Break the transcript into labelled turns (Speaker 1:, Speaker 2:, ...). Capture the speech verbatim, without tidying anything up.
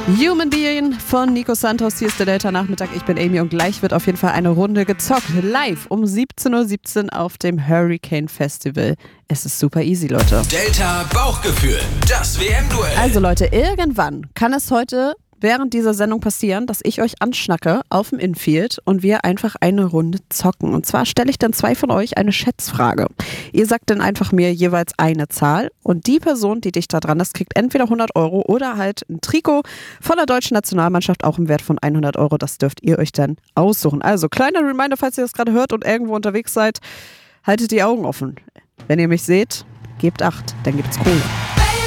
Speaker 1: Human Being von Nico Santos. Hier ist der Delta-Nachmittag. Ich bin Amy und gleich wird auf jeden Fall eine Runde gezockt. Live um siebzehn Uhr siebzehn auf dem Hurricane Festival. Es ist super easy, Leute.
Speaker 2: Delta Bauchgefühl, das W M-Duell.
Speaker 1: Also Leute, irgendwann kann es heute während dieser Sendung passieren, dass ich euch anschnacke auf dem Infield und wir einfach eine Runde zocken. Und zwar stelle ich dann zwei von euch eine Schätzfrage. Ihr sagt dann einfach mir jeweils eine Zahl und die Person, die dichter dran ist, kriegt entweder hundert Euro oder halt ein Trikot von der deutschen Nationalmannschaft, auch im Wert von hundert Euro. Das dürft ihr euch dann aussuchen. Also kleiner Reminder, falls ihr das gerade hört und irgendwo unterwegs seid, haltet die Augen offen. Wenn ihr mich seht, gebt Acht, dann gibt's Kohle.